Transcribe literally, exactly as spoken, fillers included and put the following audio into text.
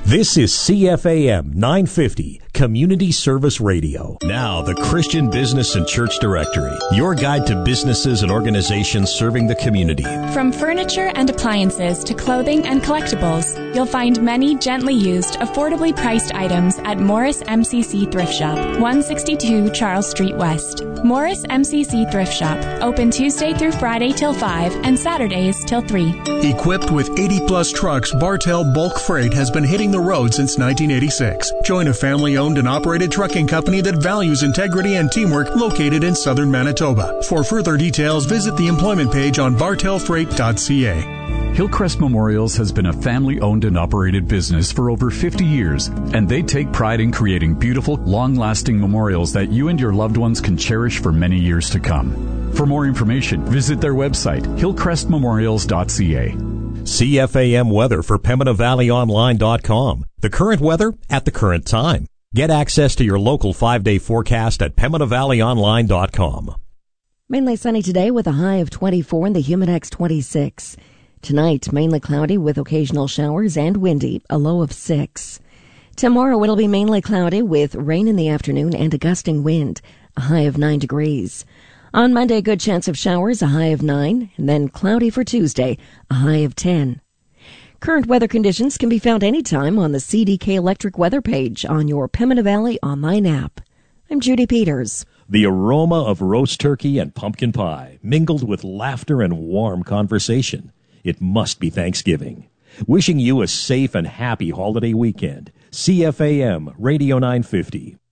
This is C F A M nine fifty, Community Service Radio. Now, the Christian Business and Church Directory, your guide to businesses and organizations serving the community. From furniture and appliances to clothing and collectibles, you'll find many gently used, affordably priced items at Morris M C C Thrift Shop, one sixty-two Charles Street West. Morris M C C Thrift Shop, open Tuesday through Friday till five and Saturdays till three. Equipped with eighty plus trucks, Bartell Bulk Freight has been hitting the road since nineteen eighty-six. Join a family-owned and operated trucking company that values integrity and teamwork, located in southern Manitoba. For further details, visit the employment page on bartell freight dot c a. Hillcrest Memorials has been a family-owned and operated business for over fifty years, and they take pride in creating beautiful, long-lasting memorials that you and your loved ones can cherish for many years to come. For more information, visit their website, hillcrest memorials dot c a. C F A M weather for Pembina Valley Online dot com. The current weather at the current time. Get access to your local five-day forecast at Pembina Valley Online dot com. Mainly sunny today with a high of twenty-four and the Humidex twenty-six. Tonight, mainly cloudy with occasional showers and windy, a low of six. Tomorrow, it'll be mainly cloudy with rain in the afternoon and a gusting wind, a high of nine degrees. On Monday, a good chance of showers, a high of nine, and then cloudy for Tuesday, a high of ten. Current weather conditions can be found anytime on the C D K Electric weather page on your Pembina Valley online app. I'm Judy Peters. The aroma of roast turkey and pumpkin pie, mingled with laughter and warm conversation. It must be Thanksgiving. Wishing you a safe and happy holiday weekend. C F A M Radio nine fifty.